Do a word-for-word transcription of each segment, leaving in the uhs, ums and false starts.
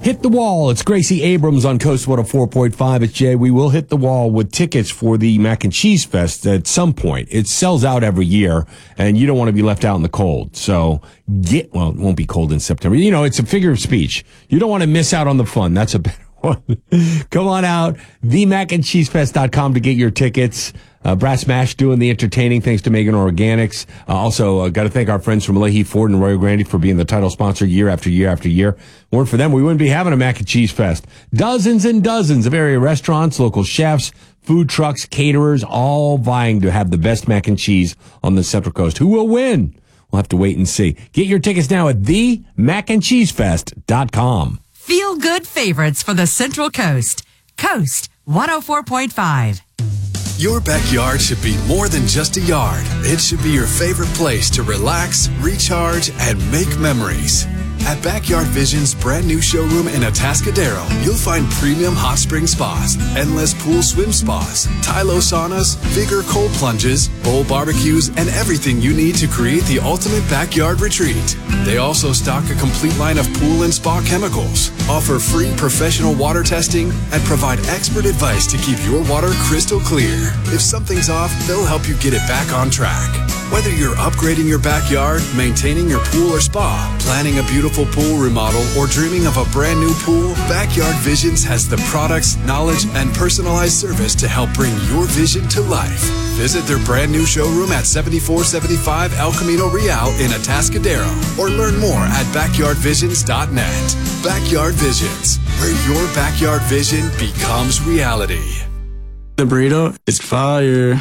Hit the wall. It's Gracie Abrams on Coast one oh four point five. It's Jay. We will hit the wall with tickets for the Mac and Cheese Fest at some point. It sells out every year, and you don't want to be left out in the cold. So get, well, it won't be cold in September. You know, it's a figure of speech. You don't want to miss out on the fun. That's a better one. Come on out. the mac and cheese fest dot com to get your tickets. Uh, Brass Mash doing the entertaining, thanks to Megan Organics. Uh, also, uh, got to thank our friends from Leahy Ford and Royal Grande for being the title sponsor year after year after year. Weren't for them, we wouldn't be having a Mac and Cheese Fest. Dozens and dozens of area restaurants, local chefs, food trucks, caterers, all vying to have the best mac and cheese on the Central Coast. Who will win? We'll have to wait and see. Get your tickets now at the mac and cheese fest dot com. Feel good favorites for the Central Coast. Coast one oh four point five. Your backyard should be more than just a yard. It should be your favorite place to relax, recharge, and make memories. At Backyard Vision's brand new showroom in Atascadero, you'll find premium hot spring spas, endless pool swim spas, Tylo saunas, Vigor cold plunges, bowl barbecues, and everything you need to create the ultimate backyard retreat. They also stock a complete line of pool and spa chemicals, offer free professional water testing, and provide expert advice to keep your water crystal clear. If something's off, they'll help you get it back on track. Whether you're upgrading your backyard, maintaining your pool or spa, planning a beautiful pool remodel, or dreaming of a brand new pool, Backyard Visions has the products, knowledge, and personalized service to help bring your vision to life. Visit their brand new showroom at seventy-four seventy-five El Camino Real in Atascadero, or learn more at backyard visions dot net. Backyard Visions, where your backyard vision becomes reality. The burrito is fire.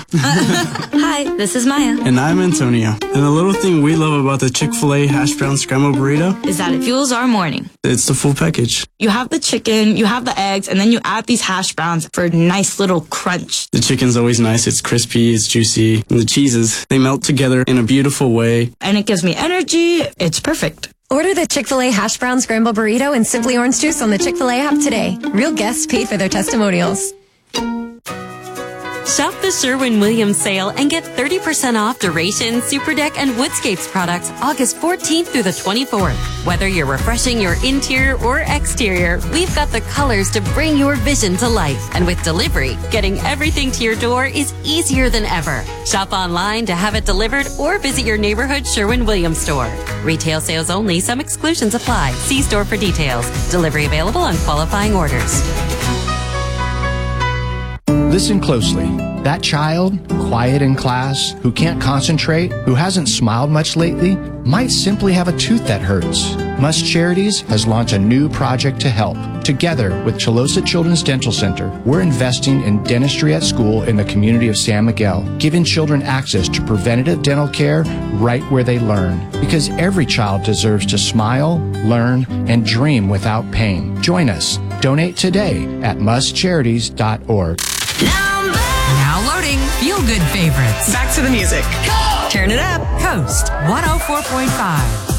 Hi, this is Maya. And I'm Antonio. And the little thing we love about the Chick-fil-A hash brown scrambled burrito is that it fuels our morning. It's the full package. You have the chicken, you have the eggs, and then you add these hash browns for a nice little crunch. The chicken's always nice. It's crispy, it's juicy. And the cheeses, they melt together in a beautiful way. And it gives me energy. It's perfect. Order the Chick-fil-A hash brown scrambled burrito and Simply Orange Juice on the Chick-fil-A app today. Real guests paid for their testimonials. Shop the Sherwin-Williams sale and get thirty percent off Duration, Super Deck, and Woodscapes products August fourteenth through the twenty-fourth. Whether you're refreshing your interior or exterior, we've got the colors to bring your vision to life. And with delivery, getting everything to your door is easier than ever. Shop online to have it delivered or visit your neighborhood Sherwin-Williams store. Retail sales only. Some exclusions apply. See store for details. Delivery available on qualifying orders. Listen closely. That child, quiet in class, who can't concentrate, who hasn't smiled much lately, might simply have a tooth that hurts. Must Charities has launched a new project to help. Together with Chalosa Children's Dental Center, we're investing in dentistry at school in the community of San Miguel, giving children access to preventative dental care right where they learn. Because every child deserves to smile, learn, and dream without pain. Join us. Donate today at must charities dot org. Now loading Feel Good Favorites. Back to the music. Turn it up. Coast one oh four point five.